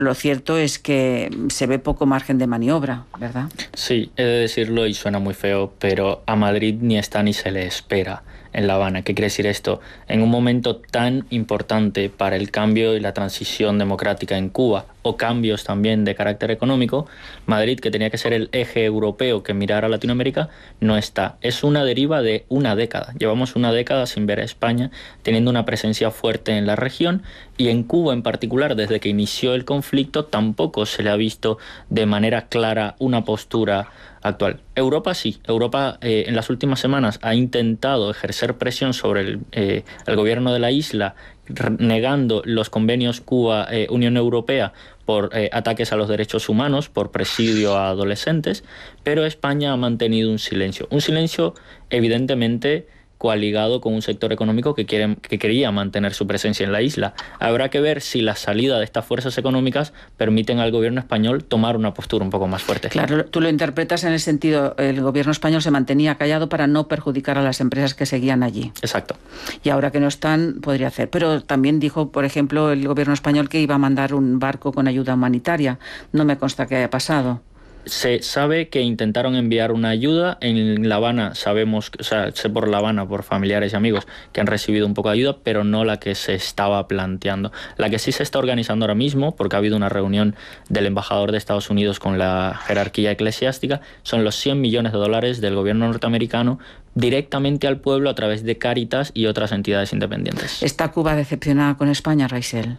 lo cierto es que se ve poco margen de maniobra, ¿verdad? Sí, he de decirlo y suena muy feo, pero a Madrid ni está ni se le espera en La Habana. ¿Qué quiere decir esto? En un momento tan importante para el cambio y la transición democrática en Cuba, o cambios también de carácter económico, Madrid, que tenía que ser el eje europeo que mirara a Latinoamérica, no está. Es una deriva de una década. Llevamos una década sin ver a España teniendo una presencia fuerte en la región, y en Cuba en particular, desde que inició el conflicto, tampoco se le ha visto de manera clara una postura actual. Europa sí. Europa en las últimas semanas ha intentado ejercer presión sobre el gobierno de la isla, negando los convenios Cuba-Unión Europea por ataques a los derechos humanos, por presidio a adolescentes, pero España ha mantenido un silencio evidentemente coaligado con un sector económico que quería mantener su presencia en la isla. Habrá que ver si la salida de estas fuerzas económicas permiten al gobierno español tomar una postura un poco más fuerte. Claro, tú lo interpretas en el sentido, el gobierno español se mantenía callado para no perjudicar a las empresas que seguían allí. Exacto. Y ahora que no están, podría hacer. Pero también dijo, por ejemplo, el gobierno español que iba a mandar un barco con ayuda humanitaria. No me consta que haya pasado. Se sabe que intentaron enviar una ayuda. En La Habana sabemos, sé por La Habana, por familiares y amigos, que han recibido un poco de ayuda, pero no la que se estaba planteando. La que sí se está organizando ahora mismo, porque ha habido una reunión del embajador de Estados Unidos con la jerarquía eclesiástica, son los $100 millones del gobierno norteamericano directamente al pueblo a través de Cáritas y otras entidades independientes. ¿Está Cuba decepcionada con España, Raisel?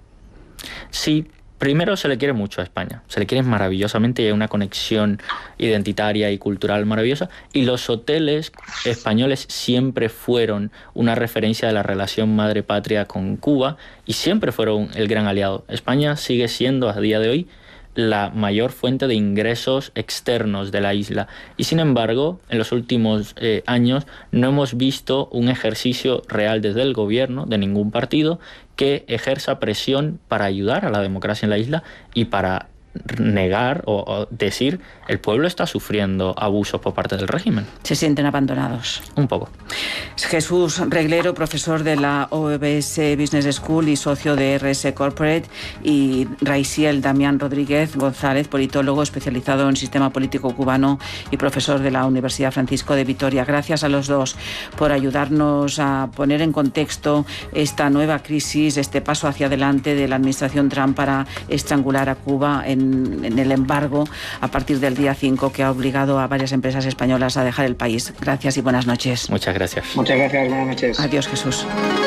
Sí. Primero, se le quiere mucho a España, se le quiere maravillosamente y hay una conexión identitaria y cultural maravillosa, y los hoteles españoles siempre fueron una referencia de la relación madre-patria con Cuba y siempre fueron el gran aliado. España sigue siendo a día de hoy la mayor fuente de ingresos externos de la isla, y sin embargo en los últimos años no hemos visto un ejercicio real desde el gobierno de ningún partido que ejerza presión para ayudar a la democracia en la isla y para negar o decir el pueblo está sufriendo abusos por parte del régimen. ¿Se sienten abandonados? Un poco. Jesús Reglero, profesor de la OBS Business School y socio de RS Corporate, y Raisiel Damián Rodríguez González, politólogo especializado en sistema político cubano y profesor de la Universidad Francisco de Vitoria. Gracias a los dos por ayudarnos a poner en contexto esta nueva crisis, este paso hacia adelante de la administración Trump para estrangular a Cuba en el embargo a partir del día 5 que ha obligado a varias empresas españolas a dejar el país. Gracias y buenas noches. Muchas gracias. Muchas gracias, buenas noches. Adiós, Jesús.